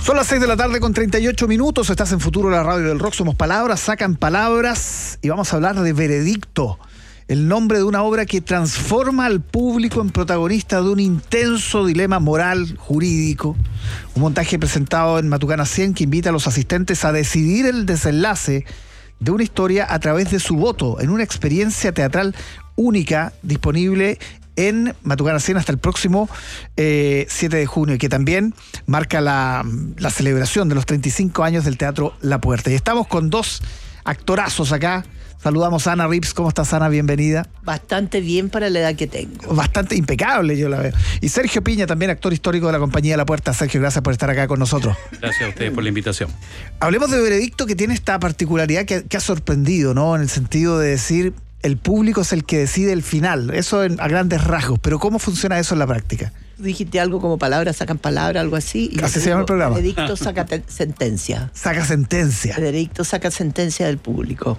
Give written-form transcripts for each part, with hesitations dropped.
Son las 6 de la tarde con 38 minutos. Estás en Futuro, la radio del rock. Somos Palabras, sacan palabras. Y vamos a hablar de Veredicto, el nombre de una obra que transforma al público en protagonista de un intenso dilema moral, jurídico. Un montaje presentado en Matucana 100 que invita a los asistentes a decidir el desenlace de una historia a través de su voto, en una experiencia teatral única, disponible en Matucana 100 hasta el próximo 7 de junio, y que también marca la celebración de los 35 años del Teatro La Puerta. Y estamos con dos actorazos acá. Saludamos a Ana Rips. ¿Cómo estás, Ana? Bienvenida. Bastante bien para la edad que tengo. Bastante impecable, yo la veo. Y Sergio Piña, también actor histórico de la compañía La Puerta. Sergio, gracias por estar acá con nosotros. Gracias a ustedes por la invitación. Hablemos de Veredicto, que tiene esta particularidad que ha sorprendido, ¿no? En el sentido de decir, el público es el que decide el final. Eso a grandes rasgos. Pero ¿cómo funciona eso en la práctica? Dijiste algo como palabras sacan palabras, algo así. Y así se llama el programa. Veredicto saca sentencia. Saca sentencia. Veredicto saca sentencia del público.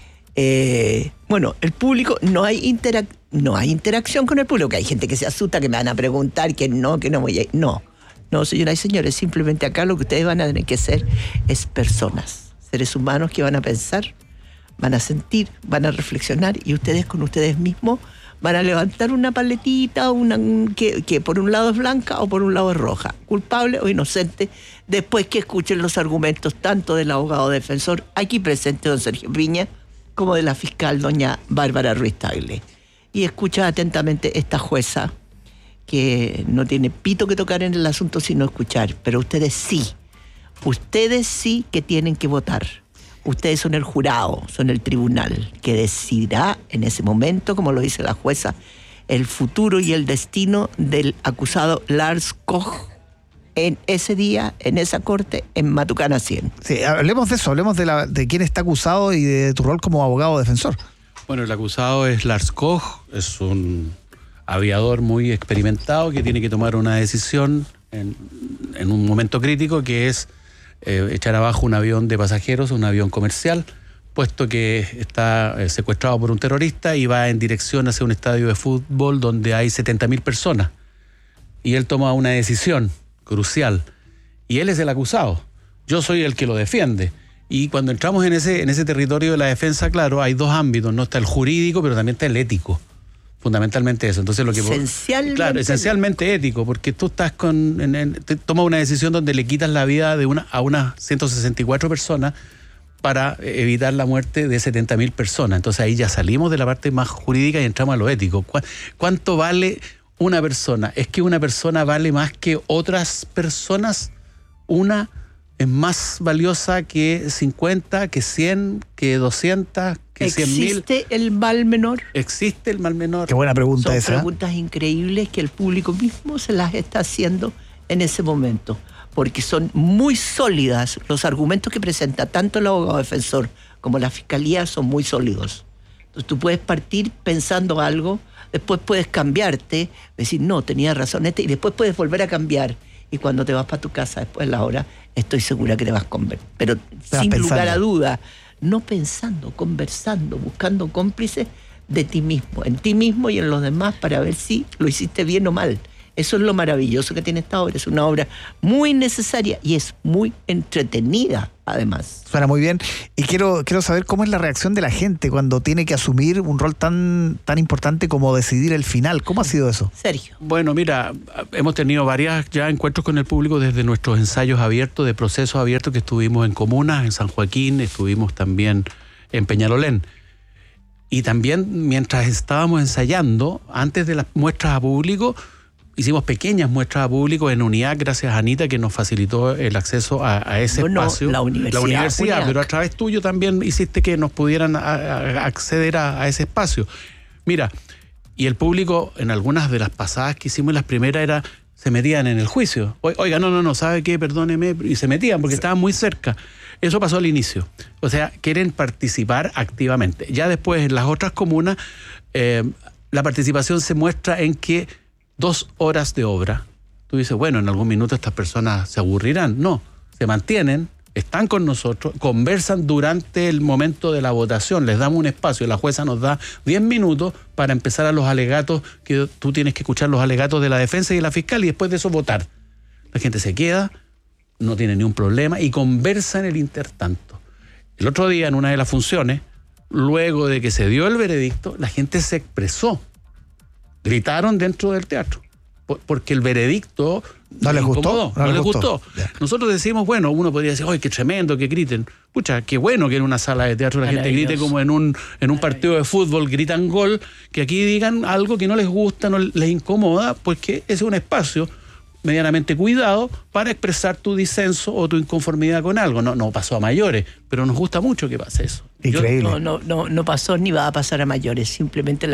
Bueno, el público, no hay interacción con el público, que hay gente que se asusta, que me van a preguntar, que no voy a ir. No, señoras y señores, simplemente acá lo que ustedes van a tener que ser es personas, seres humanos que van a pensar, van a sentir, van a reflexionar, y ustedes con ustedes mismos van a levantar una paletita, que por un lado es blanca o por un lado es roja, culpable o inocente, después que escuchen los argumentos tanto del abogado defensor aquí presente, don Sergio Piña, como de la fiscal doña Bárbara Ruiz Tagle. Y escucha atentamente esta jueza, que no tiene pito que tocar en el asunto sino escuchar, pero ustedes sí que tienen que votar. Ustedes son el jurado, son el tribunal, que decidirá en ese momento, como lo dice la jueza, el futuro y el destino del acusado Lars Koch en ese día, en esa corte, en Matucana 100. Sí, hablemos de eso, hablemos de quién está acusado y de tu rol como abogado defensor. Bueno, el acusado es Lars Koch, es un aviador muy experimentado que tiene que tomar una decisión en un momento crítico, que es echar abajo un avión de pasajeros, un avión comercial, puesto que está secuestrado por un terrorista y va en dirección hacia un estadio de fútbol donde hay 70.000 personas. Y él toma una decisión crucial, y él es el acusado, yo soy el que lo defiende. Y cuando entramos en ese territorio de la defensa, claro, hay dos ámbitos, no está el jurídico, pero también está el ético, fundamentalmente eso. Entonces esencialmente ético, porque tú estás tomas una decisión donde le quitas la vida a unas 164 personas para evitar la muerte de 70.000 personas. Entonces ahí ya salimos de la parte más jurídica y entramos a lo ético. ¿Cuánto vale una persona? ¿Es que una persona vale más que otras personas? Una es más valiosa que 50, que 100, que 200, que 100.000. ¿Existe el mal menor? ¿Existe el mal menor? Qué buena pregunta esa. Son preguntas increíbles que el público mismo se las está haciendo en ese momento, porque son muy sólidas. Los argumentos que presenta tanto el abogado defensor como la fiscalía son muy sólidos. Entonces tú puedes partir pensando algo, después puedes cambiarte, decir, no, tenía razón y después puedes volver a cambiar. Y cuando te vas para tu casa después de la hora, estoy segura que te vas a conversar. Pero sin lugar a duda, no pensando, conversando, buscando cómplices de ti mismo, en ti mismo y en los demás, para ver si lo hiciste bien o mal. Eso es lo maravilloso que tiene esta obra. Es una obra muy necesaria y es muy entretenida, además. Suena muy bien. Y quiero saber cómo es la reacción de la gente cuando tiene que asumir un rol tan importante como decidir el final. ¿Cómo ha sido eso? Sergio. Bueno, mira, hemos tenido varias ya encuentros con el público desde nuestros ensayos abiertos, de procesos abiertos que estuvimos en comunas, en San Joaquín, estuvimos también en Peñalolén. Y también mientras estábamos ensayando, antes de las muestras a público, hicimos pequeñas muestras a público en unidad, gracias a Anita, que nos facilitó el acceso a ese espacio. La universidad, pero a través tuyo también hiciste que nos pudieran acceder a ese espacio. Mira, y el público, en algunas de las pasadas que hicimos, las primeras se metían en el juicio. Oiga, no, ¿sabe qué? Perdóneme. Y se metían porque estaban muy cerca. Eso pasó al inicio. O sea, quieren participar activamente. Ya después, en las otras comunas, la participación se muestra en que 2 horas de obra. Tú dices, bueno, en algún minuto estas personas se aburrirán. No, se mantienen, están con nosotros, conversan durante el momento de la votación, les damos un espacio, la jueza nos da 10 minutos para empezar a los alegatos, que tú tienes que escuchar los alegatos de la defensa y de la fiscal y después de eso votar. La gente se queda, no tiene ni un problema y conversa en el intertanto. El otro día, en una de las funciones, luego de que se dio el veredicto, la gente se expresó. Gritaron dentro del teatro. Porque el veredicto ¿No les gustó? No les gustó. Nosotros decimos, bueno, uno podría decir, ¡ay, qué tremendo que griten! Pucha, qué bueno que en una sala de teatro la gente grite como en un partido de fútbol, gritan gol, que aquí digan algo que no les gusta, no les incomoda, porque ese es un espacio medianamente cuidado para expresar tu disenso o tu inconformidad con algo. No pasó a mayores, pero nos gusta mucho que pase eso. Increíble. No pasó ni va a pasar a mayores. Simplemente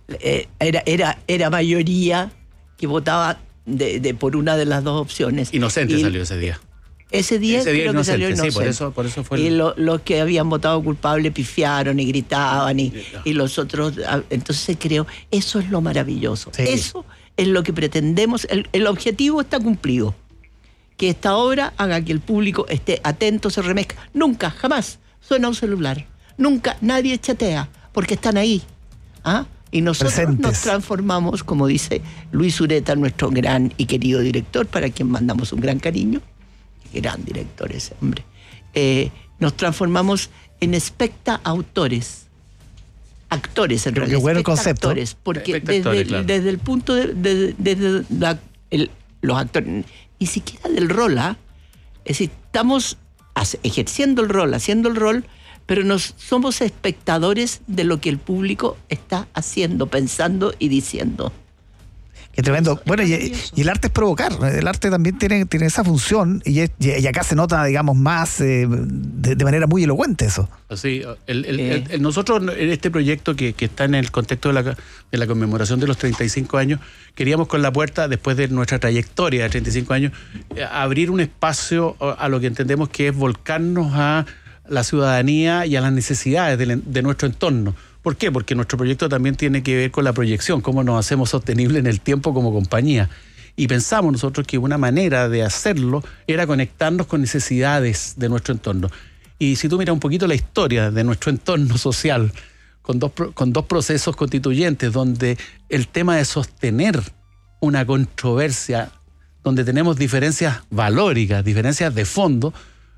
era mayoría que votaba por una de las dos opciones. Inocente salió ese día. Ese día creo que salió inocente. Sí, por eso fue. Y los que habían votado culpable pifiaron y gritaban y los otros. Entonces creo, eso es lo maravilloso. Sí. Eso es lo que pretendemos. El objetivo está cumplido. Que esta obra haga que el público esté atento, se remezca. Nunca, jamás suena un celular. Nunca nadie chatea, porque están ahí. ¿Ah? Y nosotros nos transformamos, como dice Luis Ureta, nuestro gran y querido director, para quien mandamos un gran cariño. Gran director ese hombre. Nos transformamos en espectautores. Actores, en realidad. Qué bueno el concepto. Actores, porque desde el punto de los actores, ni siquiera del rol, ¿ah? Es decir, estamos ejerciendo el rol, haciendo el rol, pero somos espectadores de lo que el público está haciendo, pensando y diciendo. Qué tremendo. Bueno, y el arte es provocar. El arte también tiene esa función y acá se nota, digamos, más de manera muy elocuente eso. Sí, nosotros en este proyecto que está en el contexto de la conmemoración de los 35 años, queríamos con La Puerta, después de nuestra trayectoria de 35 años, abrir un espacio a lo que entendemos que es volcarnos a la ciudadanía y a las necesidades de nuestro entorno. ¿Por qué? Porque nuestro proyecto también tiene que ver con la proyección, cómo nos hacemos sostenibles en el tiempo como compañía. Y pensamos nosotros que una manera de hacerlo era conectarnos con necesidades de nuestro entorno. Y si tú miras un poquito la historia de nuestro entorno social, con dos procesos constituyentes, donde el tema de sostener una controversia, donde tenemos diferencias valóricas, diferencias de fondo,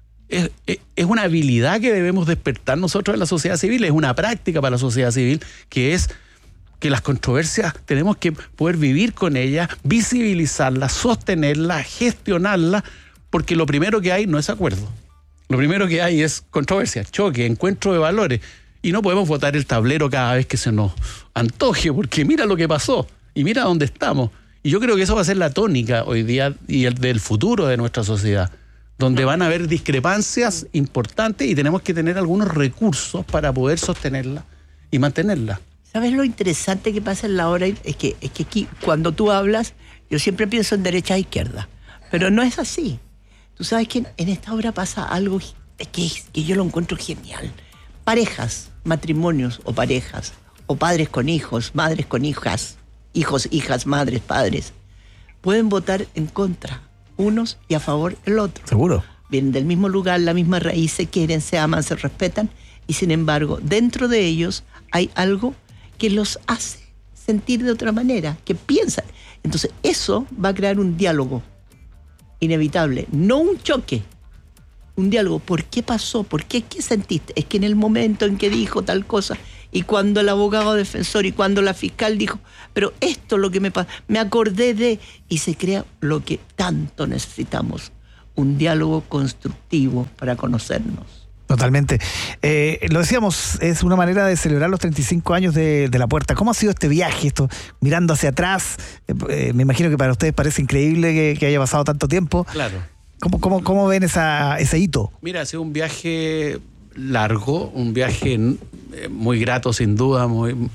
es una habilidad que debemos despertar nosotros en la sociedad civil, es una práctica para la sociedad civil, que es que las controversias tenemos que poder vivir con ellas, visibilizarlas, sostenerlas, gestionarlas, porque lo primero que hay no es acuerdo. Lo primero que hay es controversia, choque, encuentro de valores. Y no podemos botar el tablero cada vez que se nos antoje, porque mira lo que pasó y mira dónde estamos. Y yo creo que eso va a ser la tónica hoy día y el del futuro de nuestra sociedad, donde van a haber discrepancias importantes y tenemos que tener algunos recursos para poder sostenerla y mantenerla. ¿Sabes lo interesante que pasa en la hora? Es que aquí, cuando tú hablas, yo siempre pienso en derecha e izquierda, pero no es así. Tú sabes que en esta obra pasa algo que yo lo encuentro genial. Parejas, matrimonios o parejas, o padres con hijos, madres con hijas, hijos, hijas, madres, padres, pueden votar en contra unos y a favor el otro. Seguro. Vienen del mismo lugar, la misma raíz, se quieren, se aman, se respetan, y sin embargo, dentro de ellos hay algo que los hace sentir de otra manera, que piensan. Entonces, eso va a crear un diálogo inevitable, no un choque, un diálogo. ¿Por qué pasó? ¿Por qué? ¿Qué sentiste? Es que en el momento en que dijo tal cosa, y cuando el abogado defensor y cuando la fiscal dijo, pero esto es lo que me pasa, me acordé de, y se crea lo que tanto necesitamos, un diálogo constructivo para conocernos. Totalmente. Lo decíamos, es una manera de celebrar los 35 años de La Puerta. ¿Cómo ha sido este viaje? Esto, mirando hacia atrás, me imagino que para ustedes parece increíble que haya pasado tanto tiempo. Claro. ¿Cómo ven ese hito? Mira, ha sido un viaje largo, un viaje muy grato sin duda,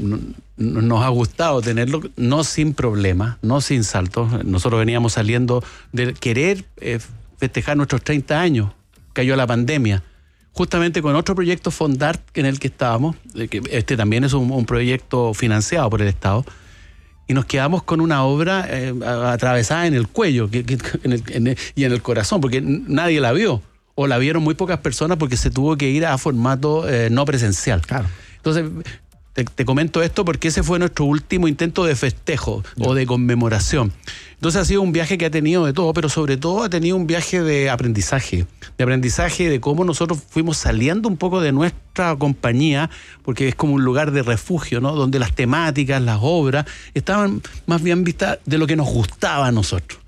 nos ha gustado tenerlo, no sin problemas, no sin saltos. Nosotros veníamos saliendo de querer festejar nuestros 30 años, cayó la pandemia, justamente con otro proyecto Fondart en el que estábamos, que este también es un proyecto financiado por el Estado, y nos quedamos con una obra atravesada en el cuello y en el corazón, porque nadie la vio. O la vieron muy pocas personas porque se tuvo que ir a formato no presencial. Claro. Entonces, Te comento esto porque ese fue nuestro último intento de festejo o de conmemoración. Entonces ha sido un viaje que ha tenido de todo, pero sobre todo ha tenido un viaje de aprendizaje de cómo nosotros fuimos saliendo un poco de nuestra compañía, porque es como un lugar de refugio, ¿no? Donde las temáticas, las obras, estaban más bien vistas de lo que nos gustaba a nosotros.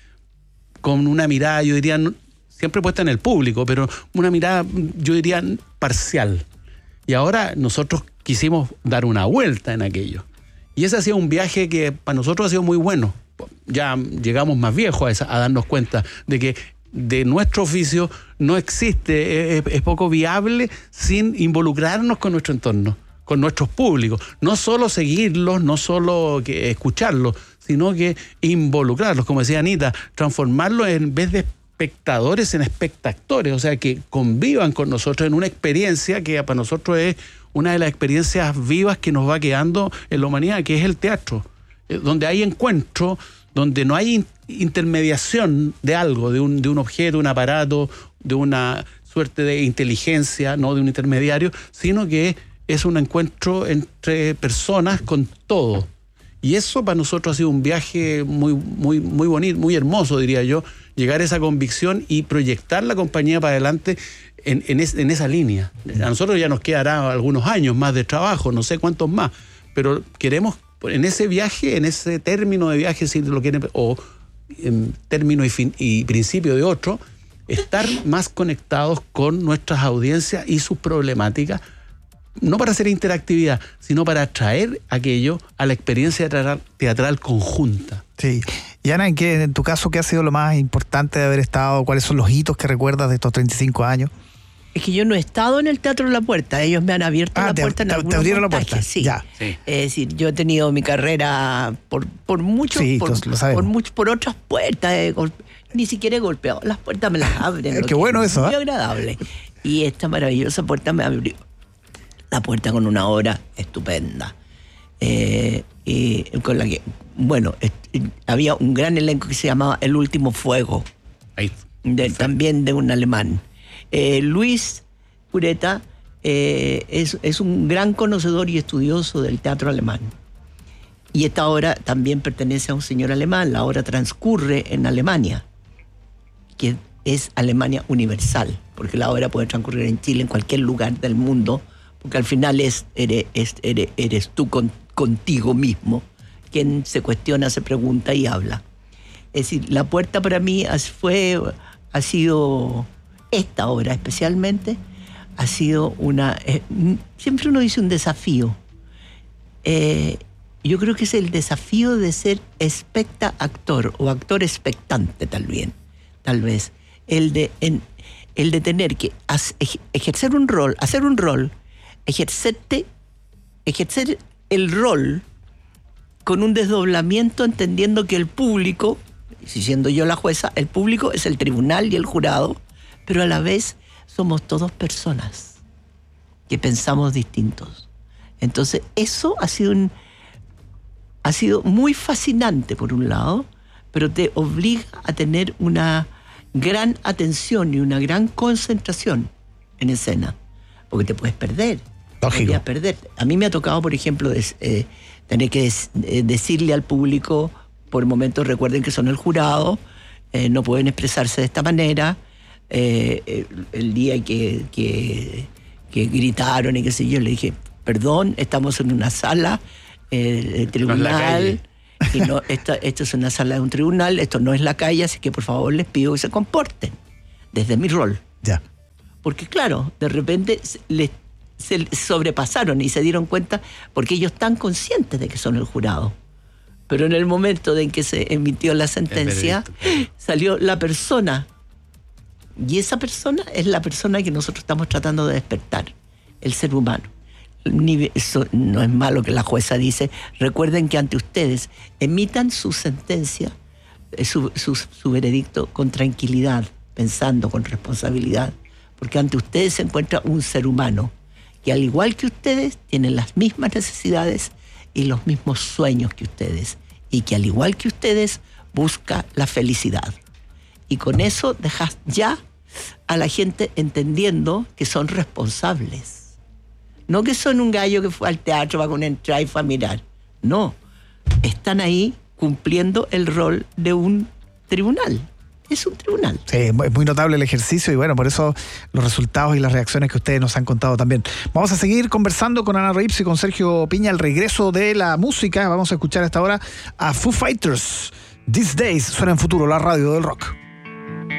Con una mirada, yo diría, siempre puesta en el público, pero una mirada, yo diría, parcial. Y ahora nosotros quisimos dar una vuelta en aquello. Y ese ha sido un viaje que para nosotros ha sido muy bueno. Ya llegamos más viejos a darnos cuenta de que de nuestro oficio no existe, es poco viable sin involucrarnos con nuestro entorno, con nuestros públicos. No solo seguirlos, no solo que escucharlos, sino que involucrarlos, como decía Anita, transformarlos en vez de espectadores en espectadores, o sea, que convivan con nosotros en una experiencia que para nosotros es una de las experiencias vivas que nos va quedando en la humanidad, que es el teatro, donde hay encuentro, donde no hay intermediación de algo, de un objeto, un aparato, de una suerte de inteligencia, no de un intermediario, sino que es un encuentro entre personas con todo. Y eso para nosotros ha sido un viaje muy bonito, muy hermoso, diría yo, llegar a esa convicción y proyectar la compañía para adelante en esa línea. A nosotros ya nos quedará algunos años más de trabajo, no sé cuántos más, pero queremos en ese viaje, en ese término de viaje, si lo quieren, o en término y principio de otro, estar más conectados con nuestras audiencias y sus problemáticas, no para hacer interactividad, sino para traer aquello a la experiencia teatral conjunta. Sí. Y Ana, en tu caso, ¿qué ha sido lo más importante de haber estado? ¿Cuáles son los hitos que recuerdas de estos 35 años? Es que yo no he estado en el Teatro La Puerta, ellos me han abierto la puerta en algunos te abrieron montajes, la puerta, sí. Ya. Sí. Es decir, yo he tenido mi carrera por otras puertas, ni siquiera he golpeado, las puertas me las abren. Qué bueno eso, muy agradable. Y esta maravillosa puerta me abrió la puerta con una obra estupenda. Y con la que, bueno, había un gran elenco que se llamaba El Último Fuego, también de un alemán. Luis Pureta es un gran conocedor y estudioso del teatro alemán. Y esta obra también pertenece a un señor alemán. La obra transcurre en Alemania, que es Alemania universal, porque la obra puede transcurrir en Chile, en cualquier lugar del mundo, porque al final eres tú contigo mismo quien se cuestiona, se pregunta y habla. Es decir, La Puerta para mí ha sido... Esta obra especialmente ha sido siempre uno dice un desafío. Yo creo que es el desafío de ser actor o actor expectante tal vez. El de tener que ejercer un rol, hacer un rol, ejercer el rol con un desdoblamiento, entendiendo que el público, si siendo yo la jueza, el público es el tribunal y el jurado, pero a la vez somos todos personas que pensamos distintos. Entonces eso ha sido muy fascinante por un lado, pero te obliga a tener una gran atención y una gran concentración en escena, porque te puedes perder. Lógico. A mí me ha tocado, por ejemplo, tener que decirle al público, por momentos recuerden que son el jurado, no pueden expresarse de esta manera. El día que gritaron y qué sé yo, le dije, perdón, estamos en una sala de tribunal, y esto es una sala de un tribunal, esto no es la calle, así que por favor les pido que se comporten desde mi rol. Ya. Porque claro, de repente se sobrepasaron y se dieron cuenta, porque ellos están conscientes de que son el jurado. Pero en el momento en que se emitió la sentencia, salió la persona. Y esa persona es la persona que nosotros estamos tratando de despertar, el ser humano. Eso no es malo que la jueza dice, recuerden que ante ustedes emitan su sentencia, su veredicto con tranquilidad, pensando con responsabilidad, porque ante ustedes se encuentra un ser humano que al igual que ustedes tiene las mismas necesidades y los mismos sueños que ustedes, y que al igual que ustedes busca la felicidad. Y con eso dejas ya a la gente entendiendo que son responsables. No que son un gallo que fue al teatro, va con una entrada y fue a mirar. No, están ahí cumpliendo el rol de un tribunal. Es un tribunal. Sí, es muy notable el ejercicio y bueno, por eso los resultados y las reacciones que ustedes nos han contado también. Vamos a seguir conversando con Ana Reips y con Sergio Piña al regreso de la música. Vamos a escuchar hasta ahora a Foo Fighters. These Days suena en Futuro, la radio del rock.